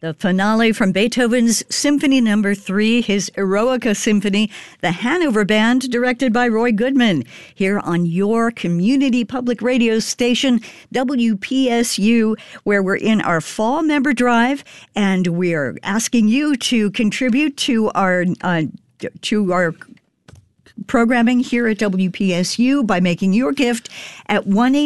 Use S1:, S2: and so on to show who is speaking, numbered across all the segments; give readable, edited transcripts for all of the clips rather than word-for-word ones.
S1: The finale from Beethoven's Symphony No. 3, his Eroica Symphony, the Hanover Band, directed by Roy Goodman, here on your community public radio station, WPSU, where we're in our fall member drive, and we're asking you to contribute to our programming here at WPSU by making your gift at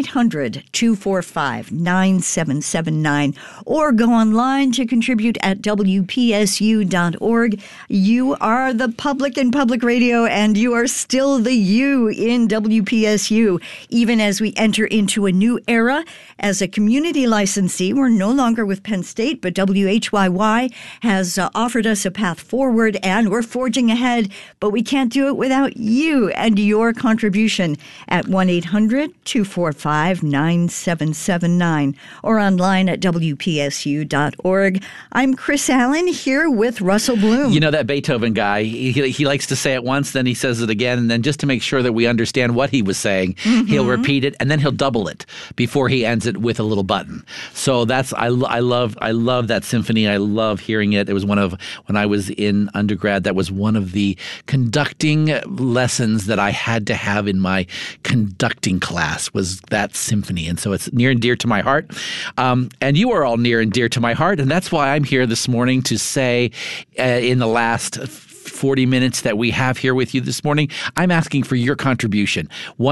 S1: 1-800-245-9779 or go online to contribute at WPSU.org. You are the public in public radio, and you are still the you in WPSU. Even as we enter into a new era as a community licensee, we're no longer with Penn State, but WHYY has offered us a path forward, and we're forging ahead, but we can't do it without you and your contribution at 1-800-245-9779 or online at WPSU.org. I'm Chris Allen here with Russell Bloom.
S2: You know that Beethoven guy, he likes to say it once, then he says it again, and then just to make sure that we understand what he was saying, he'll repeat it, and then he'll double it before he ends it with a little button. So that's I love that symphony. I love hearing it. It was one of, when I was in undergrad, that was one of the conducting lessons that I had to have in my conducting class, was that symphony. And so it's near and dear to my heart. And you are all near and dear to my heart. And that's why I'm here this morning to say in the last 40 minutes that we have here with you this morning, I'm asking for your contribution.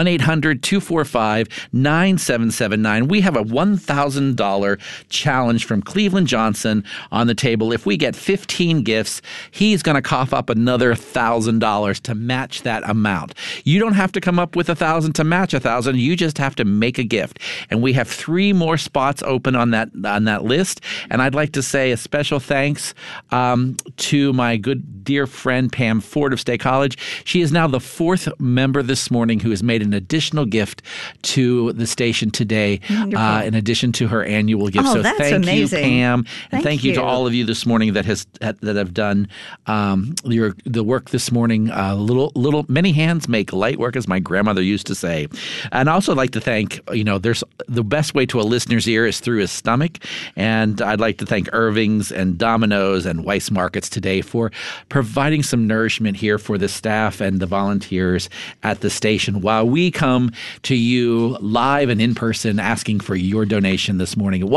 S2: 1-800-245-9779. We have a $1,000 challenge from Cleveland Johnson on the table. If we get 15 gifts, he's going to cough up another $1,000 to match that amount. You don't have to come up with 1,000 to match 1,000. You just have to make a gift. And we have 3 more spots open on that list. And I'd like to say a special thanks to my good dear friend Pam Ford of State College. She is now the 4th member this morning who has made an additional gift to the station today, in addition to her annual gift.
S1: Oh,
S2: so
S1: that's
S2: thank
S1: amazing.
S2: you, Pam, and thank you to all of you this morning that have done the work this morning. Many hands make light work, as my grandmother used to say. And I also like to thank, there's the best way to a listener's ear is through his stomach, and I'd like to thank Irving's and Domino's and Weiss Markets today for providing some nourishment here for the staff and the volunteers at the station while we come to you live and in person asking for your donation this morning at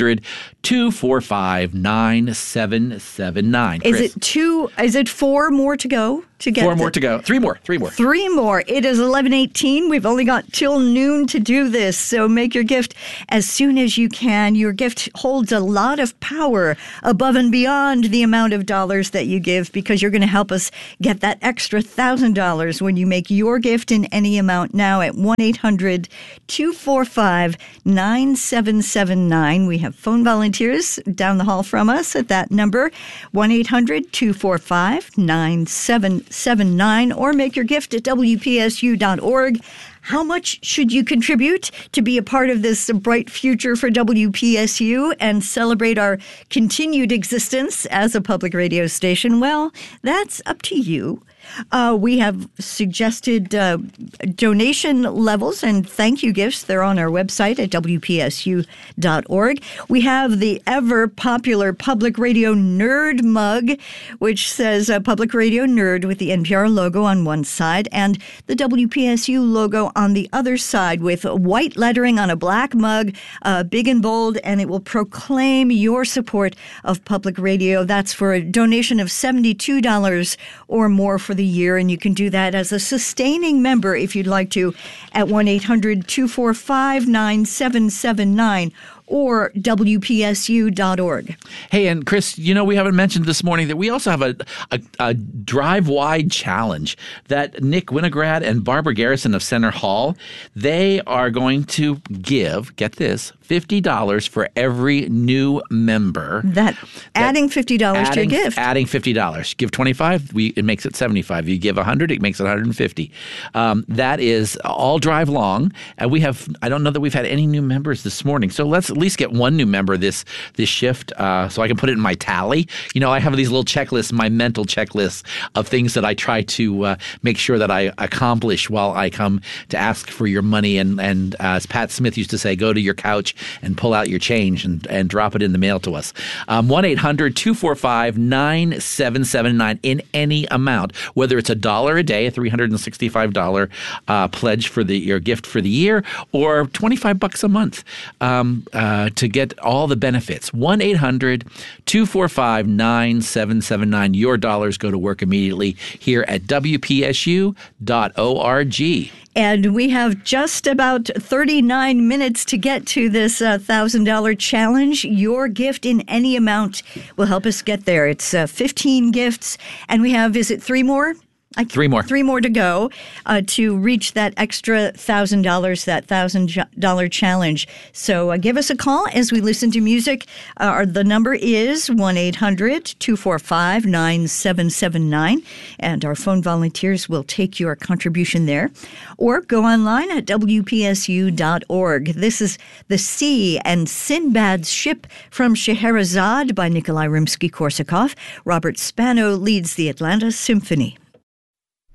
S2: 1-800-245-9779.
S1: Is it 4 more to go?
S2: 4 more to go. 3 more. 3
S1: more. It is 11:18. We've only got till noon to do this, so make your gift as soon as you can. Your gift holds a lot of power above and beyond the amount of dollars that you give, because you're going to help us get that extra $1,000 when you make your gift in any amount now at 1-800-245-9779. We have phone volunteers down the hall from us at that number, 1-800-245-9779. Or make your gift at WPSU.org. How much should you contribute to be a part of this bright future for WPSU and celebrate our continued existence as a public radio station? Well, that's up to you. We have suggested donation levels and thank you gifts. They're on our website at WPSU.org. We have the ever popular Public Radio Nerd mug, which says Public Radio Nerd with the NPR logo on one side and the WPSU logo on the other side with white lettering on a black mug, big and bold, and it will proclaim your support of public radio. That's for a donation of $72 or more for the year, and you can do that as a sustaining member if you'd like to at 1-800-245-9779 or WPSU.org.
S2: Hey, and Chris, we haven't mentioned this morning that we also have a drive-wide challenge that Nick Winograd and Barbara Garrison of Center Hall, they are going to give, get this, $50 for every new member.
S1: Adding $50 to your gift.
S2: Adding $50. Give $25, it makes it $75. You give $100, it makes it $150. That is all drive long. And I don't know that we've had any new members this morning. So let's at least get one new member this shift so I can put it in my tally. I have these little checklists, my mental checklists of things that I try to make sure that I accomplish while I come to ask for your money. And as Pat Smith used to say, go to your couch and pull out your change and drop it in the mail to us. 1-800-245-9779 in any amount, whether it's $1 a day, a $365 pledge for your gift for the year, or $25 a month to get all the benefits. 1-800-245-9779. Your dollars go to work immediately here at WPSU.org.
S1: And we have just about 39 minutes to get to this $1,000 challenge. Your gift in any amount will help us get there. It's 15 gifts, and we have, is it 3 more?
S2: Three more
S1: to go to reach that extra $1,000, that $1,000 challenge. So give us a call as we listen to music. The number is 1-800-245-9779, and our phone volunteers will take your contribution there. Or go online at WPSU.org. This is The Sea and Sinbad's Ship from Scheherazade by Nikolai Rimsky-Korsakov. Robert Spano leads the Atlanta Symphony.